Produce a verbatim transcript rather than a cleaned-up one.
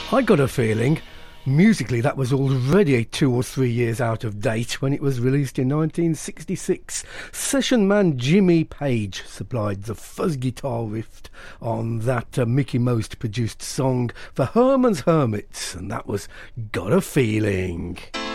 I got a feeling musically that was already two or three years out of date when it was released in nineteen sixty-six. Session man Jimmy Page supplied the fuzz guitar riff on that uh, Mickey Most produced song for Herman's Hermits, and that was Got a Feeling.